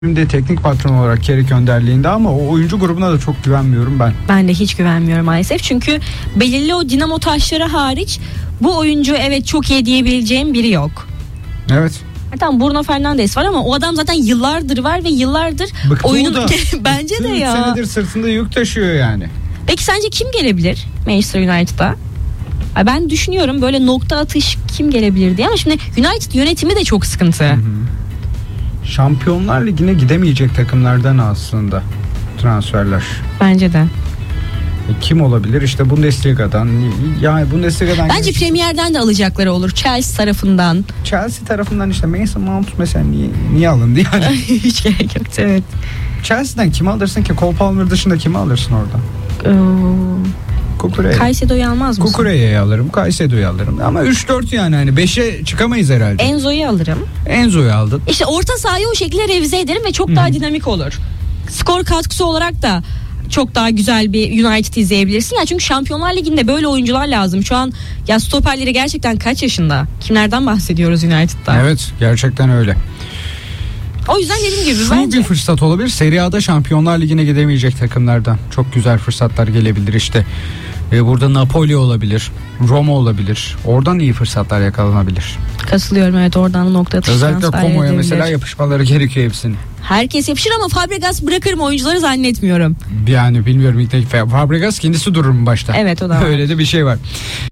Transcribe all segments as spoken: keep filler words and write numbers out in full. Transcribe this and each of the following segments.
de teknik patron olarak Carrick önderliğinde, ama o oyuncu grubuna da çok güvenmiyorum ben. Ben de hiç güvenmiyorum maalesef. Çünkü belirli o dinamo taşları hariç bu oyuncu evet çok iyi diyebileceğim biri yok. Evet. Tamam, Bruno Fernandes var ama o adam zaten yıllardır var ve yıllardır Bıktı oyunun da. bence Bıktı, de ya. üç senedir sırtında yük taşıyor yani. Peki sence kim gelebilir Manchester United'a? Ben düşünüyorum böyle nokta atış kim gelebilir diye, ama şimdi United yönetimi de çok sıkıntı. Hı hı. Şampiyonlar Ligi'ne gidemeyecek takımlardan aslında transferler. Bence de. E, kim olabilir? İşte Bundesliga'dan. Yani Bundesliga'dan. Bence Premier'den de alacakları olur. Chelsea tarafından. Chelsea tarafından işte Mason Mount mesela niye, niye alındı yani? Hiç gerek yok. Evet. Chelsea'den kimi alırsın ki? Cole Palmer dışında kimi alırsın orada? Kukureya. Caicedo'yu almaz mısın? Kukureya'yı alırım, Caicedo'yu alırım. Ama üç dört yani hani beşe çıkamayız herhalde. Enzo'yu alırım. Enzo'yu aldın. İşte orta sahayı o şekilde revize ederim ve çok Hı-hı. daha dinamik olur. Skor katkısı olarak da çok daha güzel bir United izleyebilirsin. Ya çünkü Şampiyonlar Ligi'nde böyle oyuncular lazım. Şu an ya stoperleri gerçekten kaç yaşında? Kimlerden bahsediyoruz United'da? Evet, gerçekten öyle. O yüzden dediğim gibi Şu bence bir fırsat olabilir. Serie A'da Şampiyonlar Ligi'ne gidemeyecek takımlardan çok güzel fırsatlar gelebilir işte. Ee, burada Napoli olabilir, Roma olabilir. Oradan iyi fırsatlar yakalanabilir. Katılıyorum, evet, oradan nokta atışı özellikle transfer Como'ya edebilir. mesela yapışmaları gerekiyor hepsinin. Herkes yapışır ama Fabregas bırakır mı oyuncuları zannetmiyorum. Yani bilmiyorum, ilk defa Fabregas kendisi durur mu başta? Evet, o da var. Öyle de bir şey var.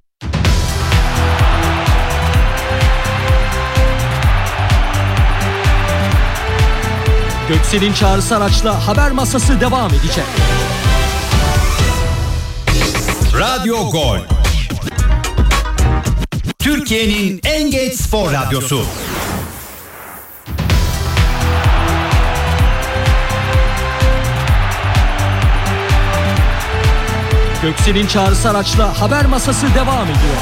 Göksel'in çağrısı araçla haber masası devam edecek. Radyo Gol. Türkiye'nin en geç spor radyosu. Göksel'in çağrısı araçla haber masası devam ediyor.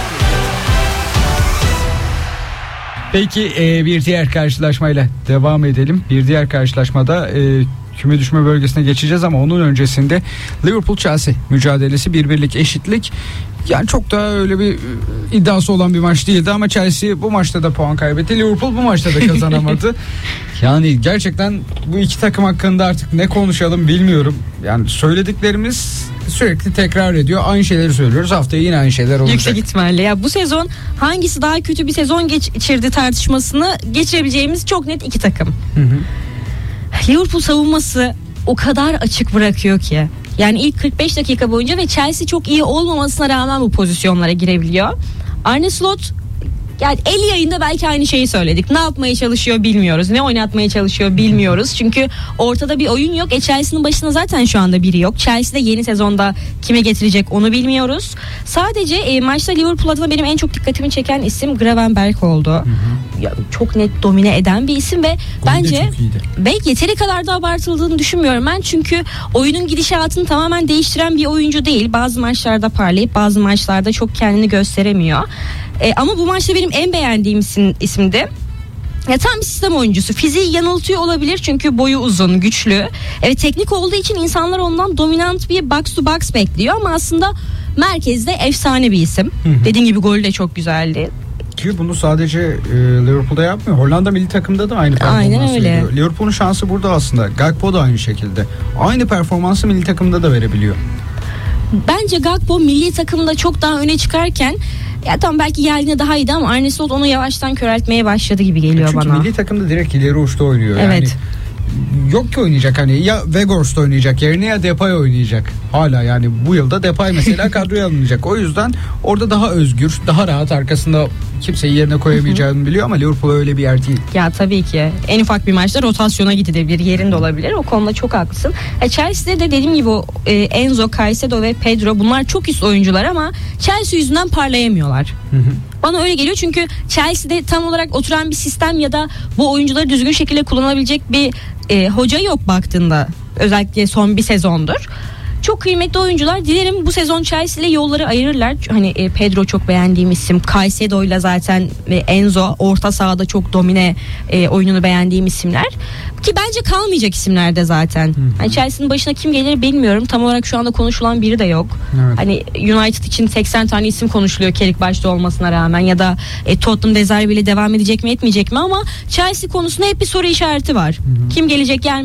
Peki e, bir diğer karşılaşmayla devam edelim. Bir diğer karşılaşmada e, küme düşme bölgesine geçeceğiz ama onun öncesinde Liverpool Chelsea mücadelesi, bir birlik eşitlik. Yani çok da öyle bir iddiası olan bir maç değildi ama Chelsea bu maçta da puan kaybetti. Liverpool bu maçta da kazanamadı. Yani gerçekten bu iki takım hakkında artık ne konuşalım bilmiyorum. Yani söylediklerimiz sürekli tekrar ediyor. Aynı şeyleri söylüyoruz. Haftaya yine aynı şeyler olacak. Yüksek ihtimalle. Ya bu sezon hangisi daha kötü bir sezon geçirdi tartışmasını geçirebileceğimiz çok net iki takım. Hı hı. Liverpool savunması o kadar açık bırakıyor ki. Yani ilk kırk beş dakika boyunca ve Chelsea çok iyi olmamasına rağmen bu pozisyonlara girebiliyor. Arne Slot, yani el yayında belki aynı şeyi söyledik. Ne yapmaya çalışıyor bilmiyoruz. Ne oynatmaya çalışıyor bilmiyoruz. Çünkü ortada bir oyun yok. E Chelsea'nin başında zaten şu anda biri yok. Chelsea de yeni sezonda kime getirecek onu bilmiyoruz. Sadece e, maçta Liverpool adına benim en çok dikkatimi çeken isim Gravenberch oldu. Hı hı. Ya, çok net domine eden bir isim ve Golü bence belki yeteri kadar da abartıldığını düşünmüyorum ben. Çünkü oyunun gidişatını tamamen değiştiren bir oyuncu değil. Bazı maçlarda parlayıp bazı maçlarda çok kendini gösteremiyor. E, ama bu maçta benim en beğendiğim isim, isimdi. Ya tam bir sistem oyuncusu. Fiziği yanıltıyor olabilir çünkü boyu uzun, güçlü. Evet, teknik olduğu için insanlar ondan dominant bir box to box bekliyor ama aslında merkezde efsane bir isim. Hı hı. Dediğim gibi golü de çok güzeldi. Ki bunu sadece e, Liverpool'da yapmıyor. Hollanda milli takımda da aynı performansı veriyor. Liverpool'un şansı burada aslında. Gakpo da aynı şekilde. Aynı performansı milli takımda da verebiliyor. Bence Gakpo milli takımda çok daha öne çıkarken, ya tamam belki geldiğinde daha iyiydi ama Arne Slot onu yavaştan köreltmeye başladı gibi geliyor Çünkü bana. Çünkü milli takımda direkt ileri uçta oynuyor. Evet. Yani yok ki oynayacak, hani ya Weghorst oynayacak yerine ya Depay oynayacak. Hala yani bu yılda Depay mesela kadroya alınacak. O yüzden orada daha özgür, daha rahat, arkasında kimseyi yerine koyamayacağını biliyor ama Liverpool öyle bir yer değil. Ya tabii ki en ufak bir maçta rotasyona gidebilir, yerinde olabilir. O konuda çok haklısın. E, Chelsea'de de dediğim gibi e, Enzo, Caicedo ve Pedro, bunlar çok üst oyuncular ama Chelsea yüzünden parlayamıyorlar. Hı hı. Bana öyle geliyor çünkü Chelsea'de tam olarak oturan bir sistem ya da bu oyuncuları düzgün şekilde kullanabilecek bir e, hoca yok baktığında, özellikle son bir sezondur. çok kıymetli oyuncular. Dilerim bu sezon Chelsea ile yolları ayırırlar. Hani e, Pedro çok beğendiğim isim. Caicedo ile zaten e, Enzo orta sahada çok domine e, oyununu beğendiğim isimler. Ki bence kalmayacak isimler de zaten. Hani Chelsea'nin başına kim gelir bilmiyorum. Tam olarak şu anda konuşulan biri de yok. Evet. Hani United için seksen tane isim konuşuluyor Kerik başta olmasına rağmen, ya da e, Tottenham De Zerbi ile devam edecek mi etmeyecek mi, ama Chelsea konusunda hep bir soru işareti var. Kim gelecek gelmeyecek.